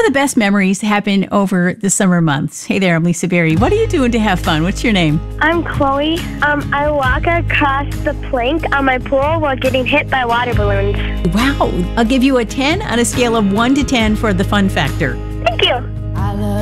the best memories happen over the summer months. Hey there, I'm Lisa Berry. What are you doing to have fun? What's your name? I'm Chloe. I walk across the plank on my pool while getting hit by water balloons. Wow. I'll give you a 10 on a scale of 1 to 10 for the fun factor. Thank you.